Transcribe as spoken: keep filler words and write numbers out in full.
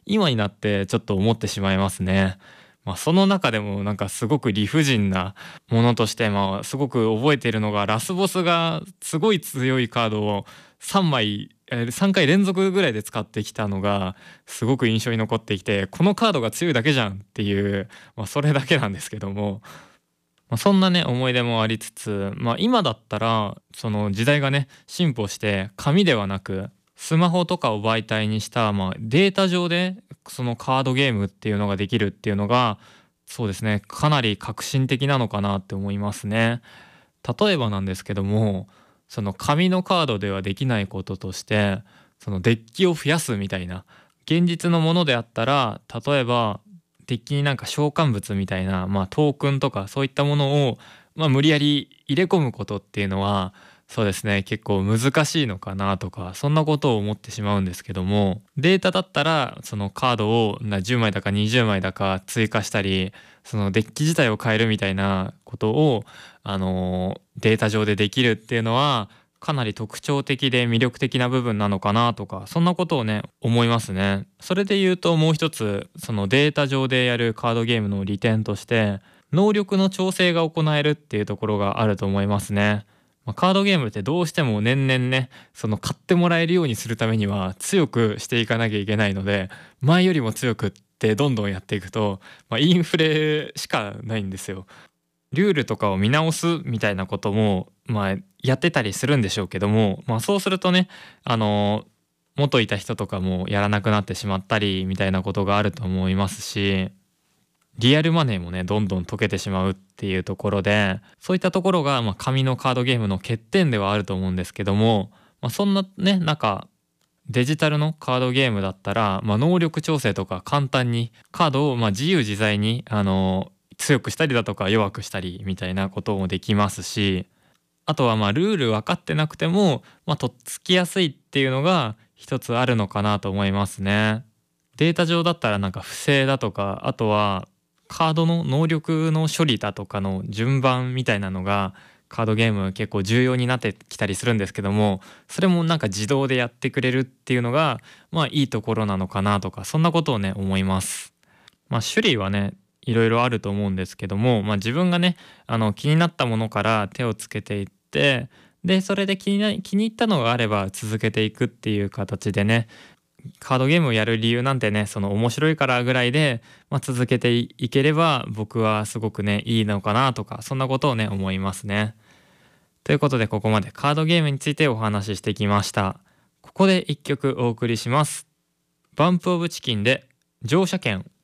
今になってちょっと思ってしまいますね。まあ、その中でもなんかすごく理不尽なものとして、まあ、すごく覚えているのが、ラスボスがすごい強いカードをさんまい、えーさんかい連続ぐらいで使ってきたのがすごく印象に残ってきて、このカードが強いだけじゃんっていう、まあ、それだけなんですけども、まあ、そんなね思い出もありつつ、まあ、今だったらその時代がね進歩して紙ではなくスマホとかを媒体にした、まあ、データ上でそのカードゲームっていうのができるっていうのが、そうですね、かなり革新的なのかなって思いますね。例えばなんですけども、その紙のカードではできないこととして、そのデッキを増やすみたいな、現実のものであったら、例えばデッキになんか召喚物みたいな、まあ、トークンとかそういったものを、まあ、無理やり入れ込むことっていうのは、そうですね、結構難しいのかなとか、そんなことを思ってしまうんですけども、データだったらそのカードをなじゅうまいだかにじゅうまいだか追加したり、そのデッキ自体を変えるみたいなことを、あのーデータ上でできるっていうのはかなり特徴的で魅力的な部分なのかなとか、そんなことをね思いますね。それで言うと、もう一つそのデータ上でやるカードゲームの利点として、能力の調整が行えるっていうところがあると思いますね。まあ、カードゲームってどうしても年々ね、その買ってもらえるようにするためには強くしていかなきゃいけないので、前よりも強くってどんどんやっていくと、まあ、インフレしかないんですよ。ルールとかを見直すみたいなことも、まあ、やってたりするんでしょうけども、まあ、そうするとね、あの元いた人とかもやらなくなってしまったりみたいなことがあると思いますし、リアルマネーもねどんどん溶けてしまうっていうところで、そういったところがまあ紙のカードゲームの欠点ではあると思うんですけども、まあ、そんなね中デジタルのカードゲームだったら、まあ、能力調整とか簡単にカードをまあ自由自在にあの強くしたりだとか弱くしたりみたいなこともできますし、あとはまあルール分かってなくても、まあ、とっつきやすいっていうのが一つあるのかなと思いますね。データ上だったらなんか不正だとか、あとはカードの能力の処理だとかの順番みたいなのがカードゲーム結構重要になってきたりするんですけども、それもなんか自動でやってくれるっていうのがまあいいところなのかなとか、そんなことをね思います。まあ種類はねいろいろあると思うんですけども、まあ、自分がねあの気になったものから手をつけていって、でそれで気にな気に入ったのがあれば続けていくっていう形でね、カードゲームをやる理由なんてね、その面白いからぐらいで、まあ、続けていければ僕はすごくねいいのかなとか、そんなことをね思いますね。ということで、ここまでカードゲームについてお話ししてきました。ここで一曲お送りします。バンプオブチキンで乗車券。